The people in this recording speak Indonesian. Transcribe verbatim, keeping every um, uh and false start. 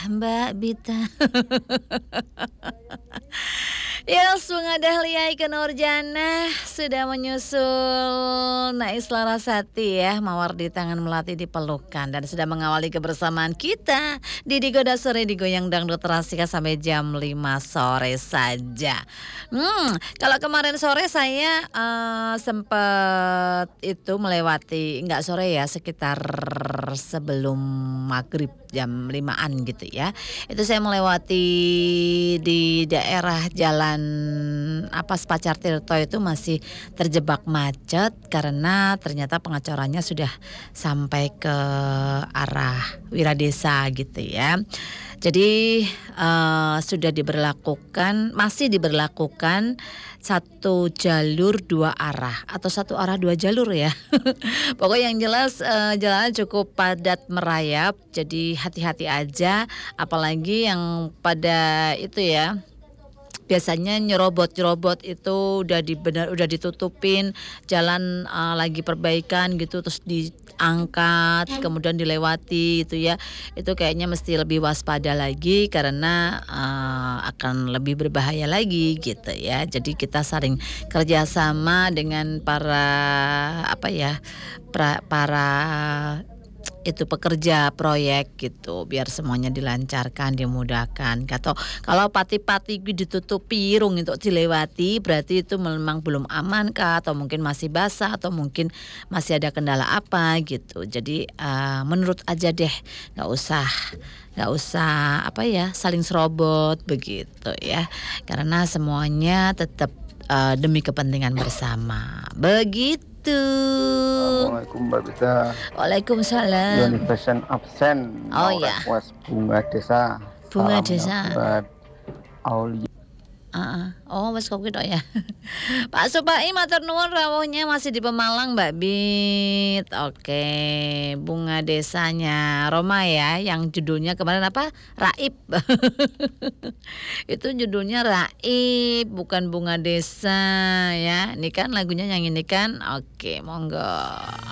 Mbak Bita. Yes, Bunga Dahlia Ikke Nurjanah sudah menyusul Nais Larasati ya, Mawar di tangan melati dipelukan, dan sudah mengawali kebersamaan kita di Digoda Sore Digoyang Dangdut Rasika sampai jam lima sore saja. Hmm, kalau kemarin sore saya uh, sempat itu melewati, enggak sore ya, sekitar sebelum maghrib jam limaan gitu ya. Itu saya melewati di daerah jalan apa Pacar Tirto itu masih terjebak macet karena ternyata pengecorannya sudah sampai ke arah Wiradesa gitu ya. Jadi uh, sudah diberlakukan, masih diberlakukan satu jalur dua arah atau satu arah dua jalur ya. Pokoknya yang jelas uh, jalan cukup padat merayap, jadi hati-hati aja, apalagi yang pada itu ya. Biasanya nyerobot-nyerobot itu udah di benar udah ditutupin jalan, uh, lagi perbaikan gitu terus diangkat kemudian dilewati gitu ya. Itu kayaknya mesti lebih waspada lagi karena uh, akan lebih berbahaya lagi gitu ya. Jadi kita saling kerjasama dengan para apa ya pra, para itu pekerja proyek gitu biar semuanya dilancarkan, dimudahkan. Atau kalau pati-pati ditutup pirung untuk dilewati berarti itu memang belum aman kah, atau mungkin masih basah, atau mungkin masih ada kendala apa gitu. Jadi uh, menurut aja deh, nggak usah nggak usah apa ya saling serobot begitu ya, karena semuanya tetap uh, demi kepentingan bersama begitu. Assalamualaikum Mbak Bita. Waalaikumsalam. Yoni Fashion absen. Oh mau ya. request Bunga Desa. Bunga Salamnya Desa. buat Aulia. Uh-uh. Oh wes kok gitu ya. Pak Supai matur nuwun rawuhnya masih di Pemalang Mbak Bit. Oke, Bunga Desanya Roma ya, yang judulnya kemarin apa? Raib. Itu judulnya Raib, bukan Bunga Desa ya. Ini kan lagunya yang ini kan. Oke, monggo.